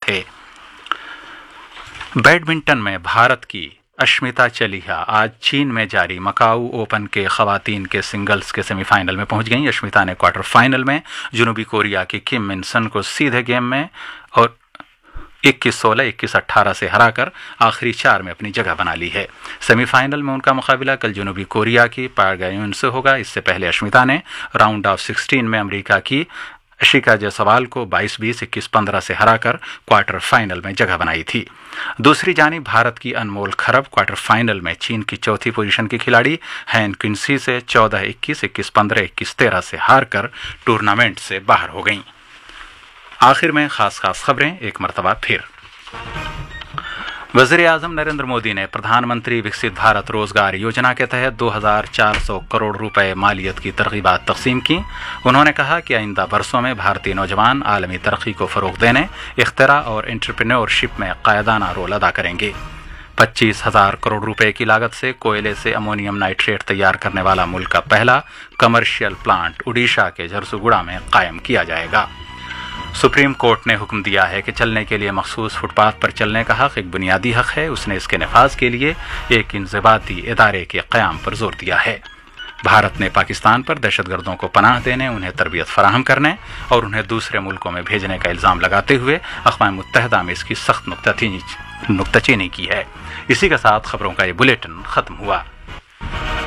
थे। बैडमिंटन में भारत की अश्मिता चलिहा आज चीन में जारी मकाऊ ओपन के खवातीन के सिंगल्स के सेमीफाइनल में पहुंच गईं। अश्मिता ने क्वार्टर फाइनल में जनूबी कोरिया की किम मिन सन को सीधे गेम में और 21-16, 21-18 से हराकर आखिरी 4 में अपनी जगह बना ली है। सेमीफाइनल में उनका मुकाबला कल जनूबी कोरिया की पाक गयोन से होगा। इससे पहले अश्मिता ने राउंड ऑफ 16 में अमेरिका की अशिका जायसवाल को 22-20, 21-15 से हराकर क्वार्टर फाइनल में जगह बनाई थी। दूसरी जानिब भारत की अनमोल खरब क्वार्टर फाइनल में चीन की चौथी पोजीशन की खिलाड़ी हैन क्विंसी से 14-21, 21-15, 21-13 से हारकर टूर्नामेंट से बाहर हो गईं। आखिर में खास खबरें एक मरतबा फिर। वज़ीर-ए-आज़म नरेंद्र मोदी ने प्रधानमंत्री विकसित भारत रोजगार योजना के तहत 2400 करोड़ रुपए मालियत की तरगीबात तक़सीम की। उन्होंने कहा कि आइंदा बरसों में भारतीय नौजवान आलमी तरक्की को फ़रोग़ देने, इख्तिरा और एंटरप्रेन्योरशिप में क़ायदाना रोल अदा करेंगे। 25,000 करोड़ रुपए की लागत से कोयले से अमोनियम नाइट्रेट तैयार करने वाला मुल्क का पहला कमर्शियल प्लांट उड़ीसा के झरसुगुड़ा में कायम किया जाएगा। सुप्रीम कोर्ट ने हुक्म दिया है कि चलने के लिए मखसूस फुटपाथ पर चलने का हक एक बुनियादी हक है। उसने इसके नफाज के लिए एक इंज़िबाती इदारे के क़याम पर जोर दिया है। भारत ने पाकिस्तान पर दहशतगर्दों को पनाह देने, उन्हें तरबियत फराहम करने और उन्हें दूसरे मुल्कों में भेजने का इल्ज़ाम लगाते हुए अक़वाम मुत्तहिदा में इसकी सख्त नुक्ताचीनी की है। इसी के साथ खबरों का ये बुलेटिन ख़त्म हुआ।